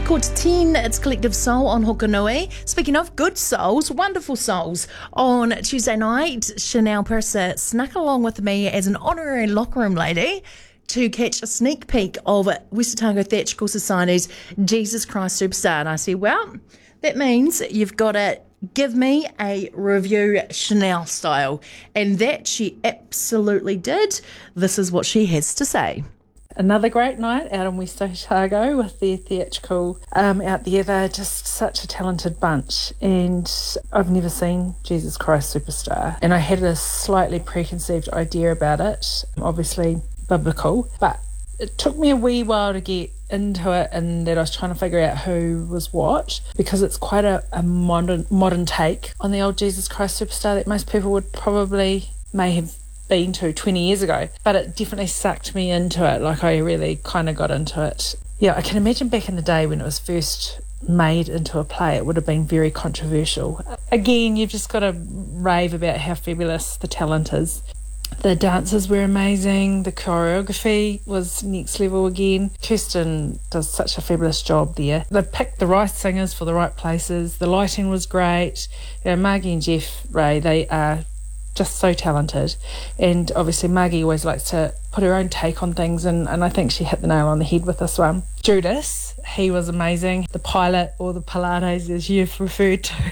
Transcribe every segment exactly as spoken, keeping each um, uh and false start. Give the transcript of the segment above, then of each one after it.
up quarter ten, it's Collective Soul on Hokanui. Speaking of good souls, wonderful souls, on Tuesday night, Chanel Purser snuck along with me as an honorary locker room lady to catch a sneak peek of West Otago Theatrical Society's Jesus Christ Superstar. And I said, well, that means you've got to give me a review Chanel style. And that she absolutely did. This is what she has to say. Another great night out in West Otago with their theatrical um, out there. They're just such a talented bunch, and I've never seen Jesus Christ Superstar, and I had a slightly preconceived idea about it, obviously biblical, but it took me a wee while to get into it, and that I was trying to figure out who was what, because it's quite a, a modern modern take on the old Jesus Christ Superstar that most people would probably may have been to twenty years ago, but it definitely sucked me into it. Like, I really kind of got into it. Yeah, I can imagine back in the day when it was first made into a play, it would have been very controversial. Again, you've just got to rave about how fabulous the talent is. The dances were amazing. The choreography was next level again. Kirsten does such a fabulous job there. They picked the right singers for the right places. The lighting was great. You know, Margie and Jeff Ray, they are just so talented, and obviously Margie always likes to put her own take on things, and, and I think she hit the nail on the head with this one. Judas, he was amazing. The pilot, or the Pilates as you've referred to.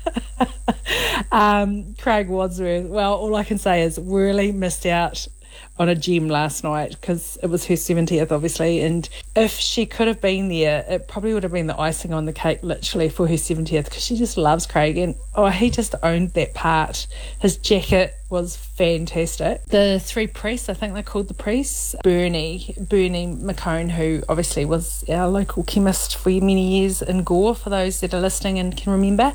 um, Craig Wadsworth, well, all I can say is really missed out on a gem last night, because it was her seventieth obviously, and if she could have been there, it probably would have been the icing on the cake literally for her seventieth, because she just loves Craig, and oh, he just owned that part. His jacket was fantastic. The three priests, I think they're called the priests, Bernie Bernie McCone, who obviously was our local chemist for many years in Gore, for those that are listening and can remember,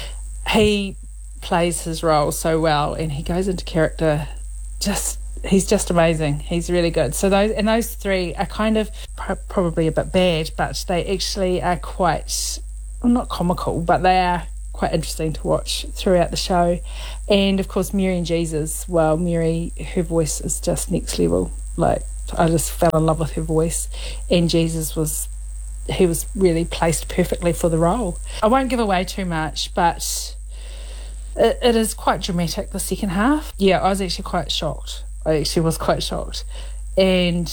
he plays his role so well, and he goes into character. Just He's just amazing. He's really good. So those and those three are kind of pr- probably a bit bad, but they actually are quite, well, not comical, but they are quite interesting to watch throughout the show. And of course, Mary and Jesus. Well, Mary, her voice is just next level. Like, I just fell in love with her voice, and Jesus was, he was really placed perfectly for the role. I won't give away too much, but it, it is quite dramatic, the second half. Yeah, I was actually quite shocked. I actually was quite shocked, and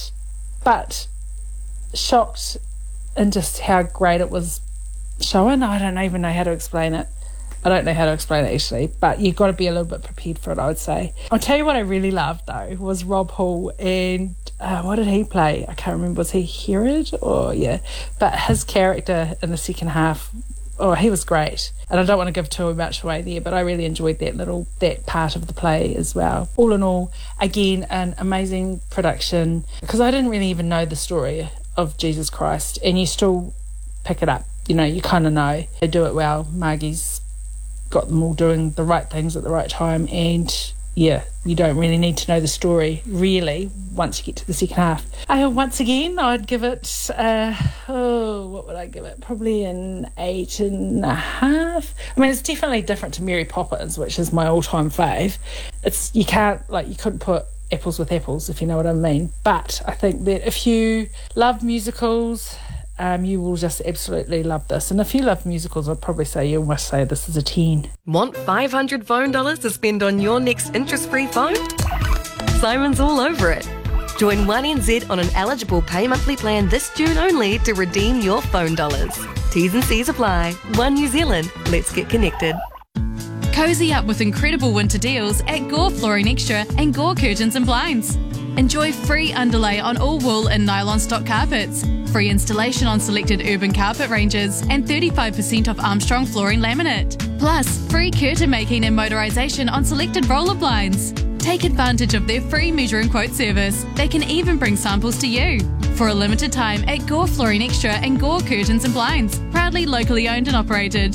but shocked in just how great it was showing. I don't even know how to explain it. I don't know how to explain it actually, but you've got to be a little bit prepared for it, I would say. I'll tell you what I really loved though was Rob Hall, and uh, what did he play? I can't remember. Was he Herod or yeah? But his character in the second half, oh, he was great. And I don't want to give too much away there, but I really enjoyed that little, that part of the play as well. All in all, again, an amazing production, because I didn't really even know the story of Jesus Christ, and you still pick it up. You know, you kind of know. They do it well. Margie's got them all doing the right things at the right time, and yeah, you don't really need to know the story, really, once you get to the second half. Uh, once again, I'd give it, uh, oh, what would I give it? Probably an eight and a half. I mean, it's definitely different to Mary Poppins, which is my all-time fave. It's, you can't, like, you couldn't put apples with apples, if you know what I mean. But I think that if you love musicals, Um, you will just absolutely love this. And if you love musicals, I'd probably say you must say this is a ten. Want five hundred phone dollars to spend on your next interest-free phone? Simon's all over it. Join one N Z on an eligible pay monthly plan this June only to redeem your phone dollars. T's and C's apply. One New Zealand. Let's get connected. Cozy up with incredible winter deals at Gore Flooring Extra and Gore Curtains and Blinds. Enjoy free underlay on all wool and nylon stock carpets, free installation on selected urban carpet ranges, and thirty-five percent off Armstrong flooring laminate. Plus, free curtain making and motorisation on selected roller blinds. Take advantage of their free measure and quote service. They can even bring samples to you. For a limited time at Gore Flooring Extra and Gore Curtains and Blinds, proudly locally owned and operated.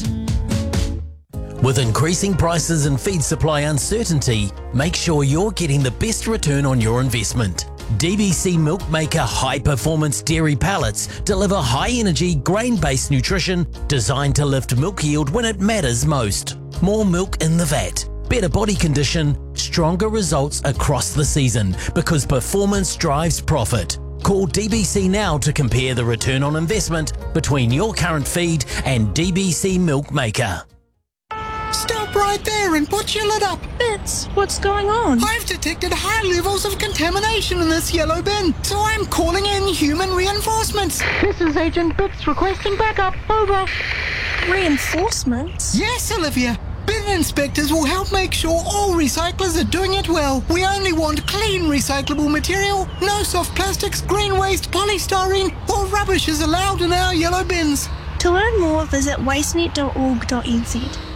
With increasing prices and feed supply uncertainty, make sure you're getting the best return on your investment. D B C Milk Maker high-performance dairy pellets deliver high-energy, grain-based nutrition designed to lift milk yield when it matters most. More milk in the vat, better body condition, stronger results across the season, because performance drives profit. Call D B C now to compare the return on investment between your current feed and D B C Milk Maker. Stop right there and put your lid up. Bits, what's going on? I've detected high levels of contamination in this yellow bin, so I'm calling in human reinforcements. This is Agent Bits requesting backup. Over. Reinforcements? Yes, Olivia. Bin inspectors will help make sure all recyclers are doing it well. We only want clean recyclable material. No soft plastics, green waste, polystyrene, or rubbish is allowed in our yellow bins. To learn more, visit wastenet dot org dot n z.